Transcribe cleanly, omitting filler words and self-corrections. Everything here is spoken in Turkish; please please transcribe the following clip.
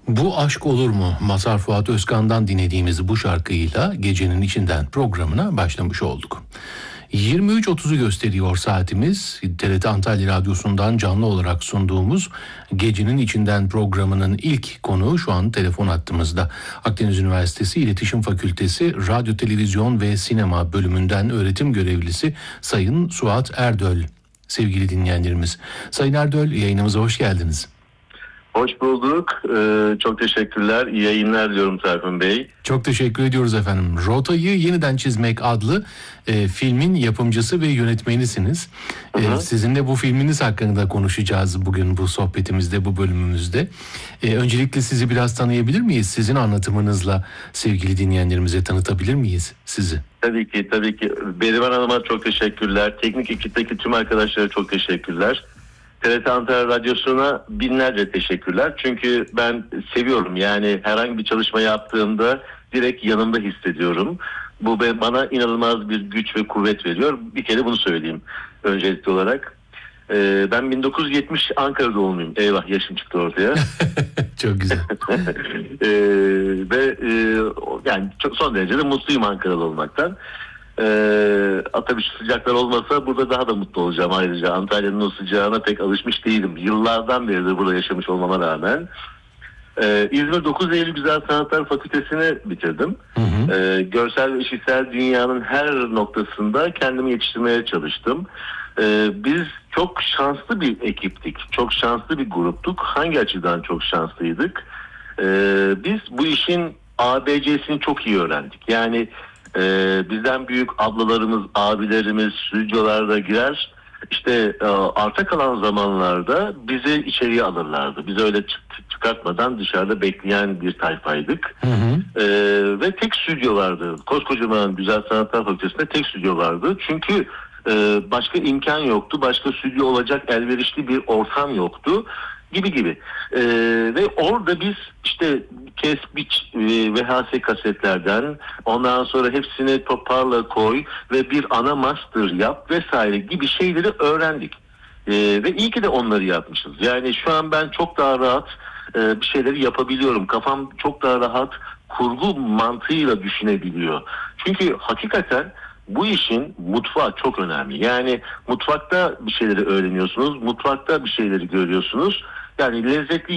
Bu Aşk Olur Mu? Mazhar Fuat Özkan'dan dinlediğimiz bu şarkıyla Gecenin İçinden programına başlamış olduk. 23.30'u gösteriyor saatimiz. TRT Antalya Radyosu'ndan canlı olarak sunduğumuz Gecenin İçinden programının ilk konuğu şu an telefon hattımızda. Akdeniz Üniversitesi İletişim Fakültesi Radyo, Televizyon ve Sinema bölümünden öğretim görevlisi Sayın Suat Erdöl. Sevgili dinleyenlerimiz, Sayın Erdöl, yayınımıza hoş geldiniz. Hoş bulduk. Çok teşekkürler. İyi yayınlar diliyorum Serpil Bey. Çok teşekkür ediyoruz efendim. Rotayı Yeniden Çizmek adlı filmin yapımcısı ve yönetmenisiniz. Sizinle bu filminiz hakkında konuşacağız bugün bu sohbetimizde, bu bölümümüzde. Öncelikle sizi biraz tanıyabilir miyiz? Sizin anlatımınızla sevgili dinleyenlerimize tanıtabilir miyiz sizi? Tabii ki. Berivan Hanım'a çok teşekkürler. Teknik ekipteki tüm arkadaşlara çok teşekkürler. TRT Antalya Radyosu'na binlerce teşekkürler. Çünkü ben seviyorum. Yani herhangi bir çalışma yaptığımda direkt yanımda hissediyorum. Bu bana inanılmaz bir güç ve kuvvet veriyor. Bir kere bunu söyleyeyim öncelikli olarak. Ben 1970 Ankara doğumluyum. Eyvah, yaşım çıktı ortaya. Çok güzel. Yani çok son derece de mutluyum Ankaralı olmaktan. Tabii şu sıcaklar olmasa burada daha da mutlu olacağım ayrıca. Antalya'nın o sıcağına pek alışmış değilim. Yıllardan beri burada yaşamış olmama rağmen. İzmir 9 Eylül Güzel Sanatlar Fakültesini bitirdim. Görsel ve işitsel dünyanın her noktasında kendimi yetiştirmeye çalıştım. Biz çok şanslı bir ekiptik. Çok şanslı bir gruptuk. Hangi açıdan çok şanslıydık? Biz bu işin ABC'sini çok iyi öğrendik. Yani bizden büyük ablalarımız, abilerimiz stüdyolarda girer. İşte arta kalan zamanlarda bizi içeriye alırlardı. Biz öyle çıkartmadan dışarıda bekleyen bir tayfaydık. Ve tek stüdyo vardı. Koskocaman Güzel Sanatlar Fakültesi'nde tek stüdyo vardı. Çünkü başka imkan yoktu. Başka stüdyo olacak elverişli bir ortam yoktu. Gibi. Ve orada biz işte kes biç VHS kasetlerden ondan sonra hepsini toparla koy ve bir ana master yap vesaire gibi şeyleri öğrendik. Ve iyi ki de onları yapmışız. Yani şu an ben çok daha rahat bir şeyleri yapabiliyorum. Kafam çok daha rahat kurgu mantığıyla düşünebiliyor. Çünkü hakikaten bu işin mutfağı çok önemli. Yani mutfakta bir şeyleri öğreniyorsunuz, mutfakta bir şeyleri görüyorsunuz. Yani lezzetli